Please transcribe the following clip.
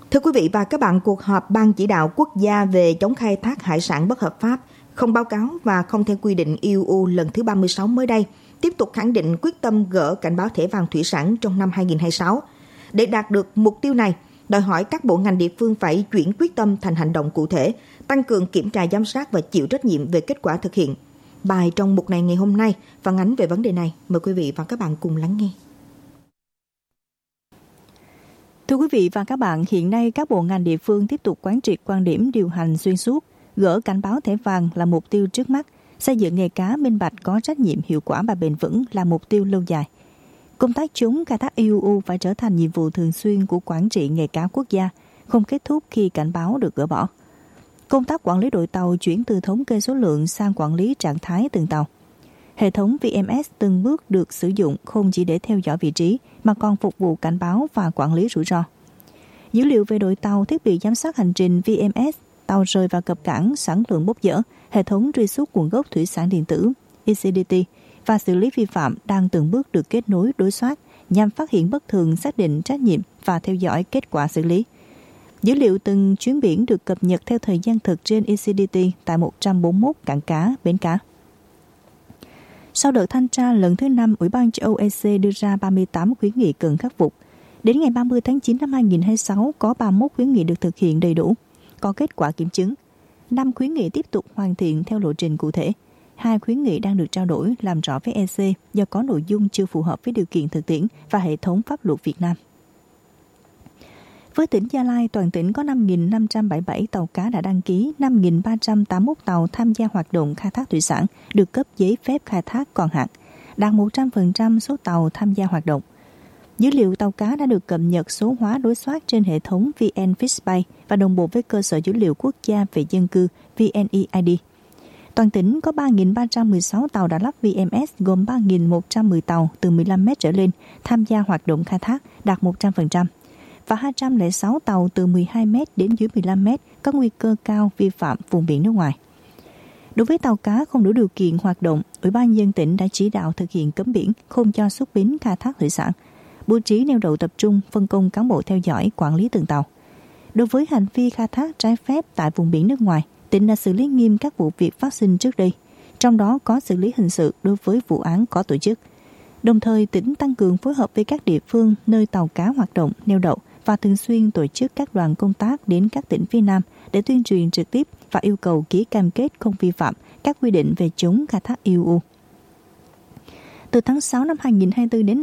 Thưa quý vị và các bạn, cuộc họp Ban chỉ đạo quốc gia về chống khai thác hải sản bất hợp pháp, không báo cáo và không theo quy định IUU lần thứ 36 mới đây, tiếp tục khẳng định quyết tâm gỡ cảnh báo thẻ vàng thủy sản trong năm 2026. Để đạt được mục tiêu này, đòi hỏi các bộ ngành địa phương phải chuyển quyết tâm thành hành động cụ thể, tăng cường kiểm tra giám sát và chịu trách nhiệm về kết quả thực hiện. Bài trong mục này ngày hôm nay phản ánh về vấn đề này. Mời quý vị và các bạn cùng lắng nghe. Thưa quý vị và các bạn, hiện nay các bộ ngành địa phương tiếp tục quán triệt quan điểm điều hành xuyên suốt, gỡ cảnh báo thẻ vàng là mục tiêu trước mắt, xây dựng nghề cá minh bạch có trách nhiệm hiệu quả và bền vững là mục tiêu lâu dài. Công tác chống khai thác IUU phải trở thành nhiệm vụ thường xuyên của quản trị nghề cá quốc gia, không kết thúc khi cảnh báo được gỡ bỏ. Công tác quản lý đội tàu chuyển từ thống kê số lượng sang quản lý trạng thái từng tàu. Hệ thống VMS từng bước được sử dụng không chỉ để theo dõi vị trí mà còn phục vụ cảnh báo và quản lý rủi ro. Dữ liệu về đội tàu, thiết bị giám sát hành trình VMS, tàu rời và cập cảng, sản lượng bốc dỡ, hệ thống truy xuất nguồn gốc thủy sản điện tử ECDT và xử lý vi phạm đang từng bước được kết nối đối soát nhằm phát hiện bất thường, xác định trách nhiệm và theo dõi kết quả xử lý. Dữ liệu từng chuyến biển được cập nhật theo thời gian thực trên ECDT tại 141 cảng cá, bến cá. Sau đợt thanh tra lần thứ 5, Ủy ban châu Âu EC đưa ra 38 khuyến nghị cần khắc phục. Đến ngày 30 tháng 9 năm 2026, có 31 khuyến nghị được thực hiện đầy đủ, có kết quả kiểm chứng. 5 khuyến nghị tiếp tục hoàn thiện theo lộ trình cụ thể. 2 khuyến nghị đang được trao đổi, làm rõ với EC do có nội dung chưa phù hợp với điều kiện thực tiễn và hệ thống pháp luật Việt Nam. Với tỉnh Gia Lai, toàn tỉnh có 5.577 tàu cá đã đăng ký, 5.381 tàu tham gia hoạt động khai thác thủy sản được cấp giấy phép khai thác còn hạn, đạt 100% số tàu tham gia hoạt động. Dữ liệu tàu cá đã được cập nhật số hóa đối soát trên hệ thống VnFishBay và đồng bộ với cơ sở dữ liệu quốc gia về dân cư VNeID. Toàn tỉnh có 3.316 tàu đã lắp VMS, gồm 3.110 tàu từ 15 mét trở lên tham gia hoạt động khai thác, đạt 100%. Và 206 tàu từ 12 mét đến dưới 15 mét có nguy cơ cao vi phạm vùng biển nước ngoài. Đối với tàu cá không đủ điều kiện hoạt động, Ủy ban nhân dân tỉnh đã chỉ đạo thực hiện cấm biển, không cho xuất bến khai thác thủy sản, bố trí neo đậu tập trung, phân công cán bộ theo dõi, quản lý từng tàu. Đối với hành vi khai thác trái phép tại vùng biển nước ngoài, tỉnh đã xử lý nghiêm các vụ việc phát sinh trước đây, trong đó có xử lý hình sự đối với vụ án có tổ chức. Đồng thời, tỉnh tăng cường phối hợp với các địa phương nơi tàu cá hoạt động, neo đậu và thường xuyên tổ chức các đoàn công tác đến các tỉnh phía Nam để tuyên truyền trực tiếp và yêu cầu ký cam kết không vi phạm các quy định về chống khai thác IUU. Từ tháng 6 năm 2024 đến